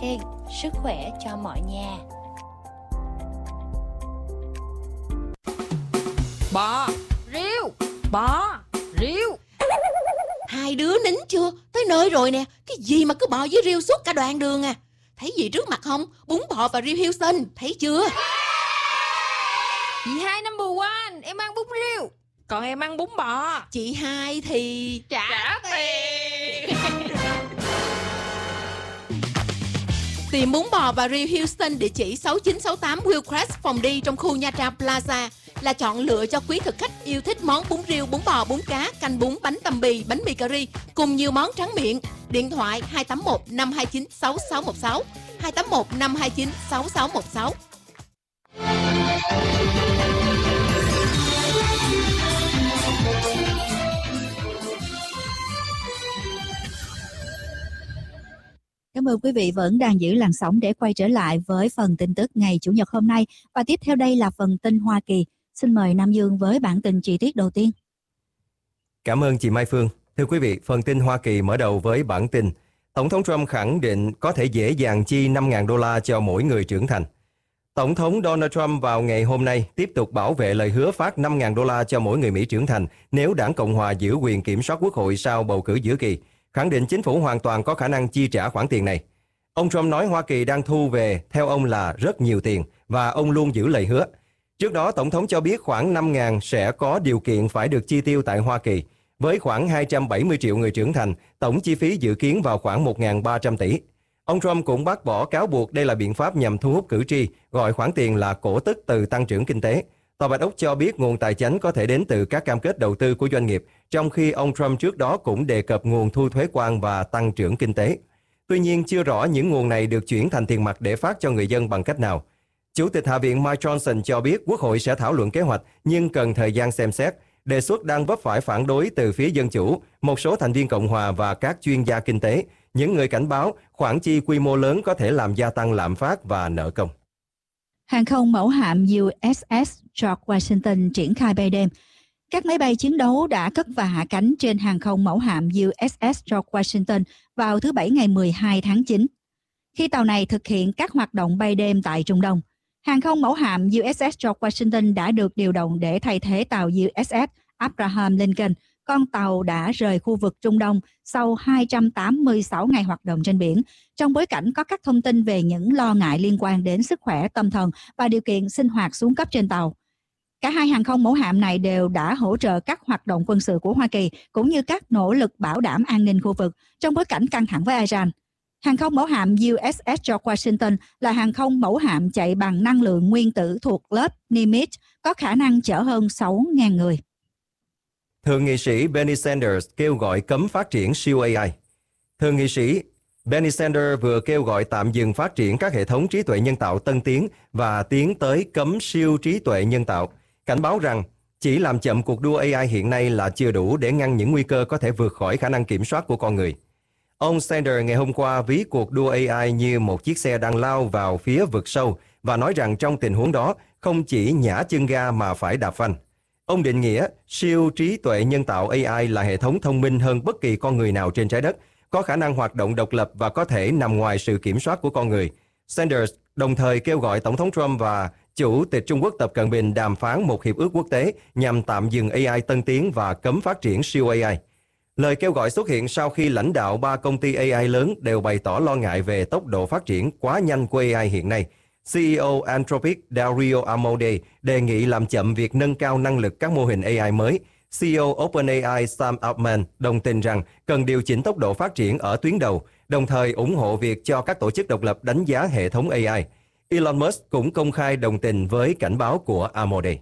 King, sức khỏe cho mọi nhà. Bò, riêu, bò, riêu. Hai đứa nín chưa? Tới nơi rồi nè. Cái gì mà cứ bò với riêu suốt cả đoạn đường à? Thấy gì trước mặt không? Bún bò và riêu Houston, thấy chưa? Chị hai number one, em ăn bún riêu, còn em ăn bún bò. Chị hai thì Trả tiền. tìm bún bò và riêu Houston địa chỉ 6968 Hillcrest Phòng đi trong khu Nha Trang Plaza là chọn lựa cho quý thực khách yêu thích món bún riêu, bún bò, bún cá, canh bún, bánh tằm bì, bánh mì cà ri cùng nhiều món tráng miệng. Điện thoại 281 529 6616 281 529 6616. Cảm ơn quý vị vẫn đang giữ làn sóng để quay trở lại với phần tin tức ngày Chủ nhật hôm nay. Và tiếp theo đây là phần tin Hoa Kỳ. Xin mời Nam Dương với bản tin chi tiết đầu tiên. Cảm ơn chị Mai Phương. Thưa quý vị, phần tin Hoa Kỳ mở đầu với bản tin. Tổng thống Trump khẳng định có thể dễ dàng chi $5.000 cho mỗi người trưởng thành. Tổng thống Donald Trump vào ngày hôm nay tiếp tục bảo vệ lời hứa phát $5.000 cho mỗi người Mỹ trưởng thành nếu đảng Cộng hòa giữ quyền kiểm soát Quốc hội sau bầu cử giữa kỳ, khẳng định chính phủ hoàn toàn có khả năng chi trả khoản tiền này. Ông Trump nói Hoa Kỳ đang thu về, theo ông là rất nhiều tiền, và ông luôn giữ lời hứa. Trước đó, Tổng thống cho biết khoảng 5.000 sẽ có điều kiện phải được chi tiêu tại Hoa Kỳ. Với khoảng 270 triệu người trưởng thành, tổng chi phí dự kiến vào khoảng 1.300 tỷ. Ông Trump cũng bác bỏ cáo buộc đây là biện pháp nhằm thu hút cử tri, gọi khoản tiền là cổ tức từ tăng trưởng kinh tế. Tòa Bạch Ốc cho biết nguồn tài chính có thể đến từ các cam kết đầu tư của doanh nghiệp, trong khi ông Trump trước đó cũng đề cập nguồn thu thuế quan và tăng trưởng kinh tế. Tuy nhiên, chưa rõ những nguồn này được chuyển thành tiền mặt để phát cho người dân bằng cách nào. Chủ tịch Hạ viện Mike Johnson cho biết Quốc hội sẽ thảo luận kế hoạch nhưng cần thời gian xem xét. Đề xuất đang vấp phải phản đối từ phía Dân Chủ, một số thành viên Cộng hòa và các chuyên gia kinh tế. Những người cảnh báo khoản chi quy mô lớn có thể làm gia tăng lạm phát và nợ công. Hàng không mẫu hạm USS George Washington triển khai bay đêm. Các máy bay chiến đấu đã cất và hạ cánh trên hàng không mẫu hạm USS George Washington vào thứ Bảy ngày 12 tháng 9. Khi tàu này thực hiện các hoạt động bay đêm tại Trung Đông, hàng không mẫu hạm USS George Washington đã được điều động để thay thế tàu USS Abraham Lincoln, con tàu đã rời khu vực Trung Đông sau 286 ngày hoạt động trên biển, trong bối cảnh có các thông tin về những lo ngại liên quan đến sức khỏe tâm thần và điều kiện sinh hoạt xuống cấp trên tàu. Cả hai hàng không mẫu hạm này đều đã hỗ trợ các hoạt động quân sự của Hoa Kỳ, cũng như các nỗ lực bảo đảm an ninh khu vực trong bối cảnh căng thẳng với Iran. Hàng không mẫu hạm USS George Washington là hàng không mẫu hạm chạy bằng năng lượng nguyên tử thuộc lớp Nimitz, có khả năng chở hơn 6.000 người. Thượng nghị sĩ Bernie Sanders kêu gọi cấm phát triển siêu AI. Thượng nghị sĩ Bernie Sanders vừa kêu gọi tạm dừng phát triển các hệ thống trí tuệ nhân tạo tân tiến và tiến tới cấm siêu trí tuệ nhân tạo, cảnh báo rằng chỉ làm chậm cuộc đua AI hiện nay là chưa đủ để ngăn những nguy cơ có thể vượt khỏi khả năng kiểm soát của con người. Ông Sanders ngày hôm qua ví cuộc đua AI như một chiếc xe đang lao vào phía vực sâu và nói rằng trong tình huống đó không chỉ nhả chân ga mà phải đạp phanh. Ông định nghĩa siêu trí tuệ nhân tạo AI là hệ thống thông minh hơn bất kỳ con người nào trên trái đất, có khả năng hoạt động độc lập và có thể nằm ngoài sự kiểm soát của con người. Sanders đồng thời kêu gọi Tổng thống Trump và Chủ tịch Trung Quốc Tập Cận Bình đàm phán một hiệp ước quốc tế nhằm tạm dừng AI tân tiến và cấm phát triển siêu AI. Lời kêu gọi xuất hiện sau khi lãnh đạo 3 công ty AI lớn đều bày tỏ lo ngại về tốc độ phát triển quá nhanh của AI hiện nay. CEO Anthropic Dario Amodei đề nghị làm chậm việc nâng cao năng lực các mô hình AI mới. CEO OpenAI Sam Altman đồng tình rằng cần điều chỉnh tốc độ phát triển ở tuyến đầu, đồng thời ủng hộ việc cho các tổ chức độc lập đánh giá hệ thống AI. Elon Musk cũng công khai đồng tình với cảnh báo của Amodei.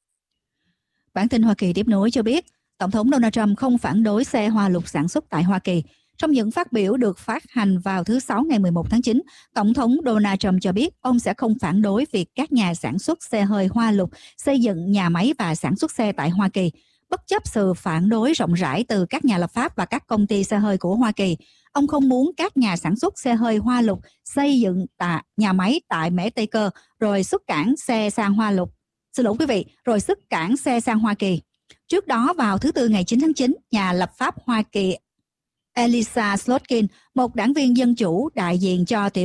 Bản tin Hoa Kỳ tiếp nối cho biết, Tổng thống Donald Trump không phản đối xe hoa lục sản xuất tại Hoa Kỳ. Trong những phát biểu được phát hành vào thứ Sáu ngày 11 tháng 9, Tổng thống Donald Trump cho biết ông sẽ không phản đối việc các nhà sản xuất xe hơi hoa lục xây dựng nhà máy và sản xuất xe tại Hoa Kỳ, bất chấp sự phản đối rộng rãi từ các nhà lập pháp và các công ty xe hơi của Hoa Kỳ. Ông không muốn các nhà sản xuất xe hơi hoa lục xây dựng nhà máy tại Mễ Tây Cơ rồi xuất cảng xe sang rồi xuất cảng xe sang Hoa Kỳ. Trước đó vào thứ Tư ngày 9 tháng 9, nhà lập pháp Hoa Kỳ Elissa Slotkin, một đảng viên Dân Chủ đại diện cho tiểu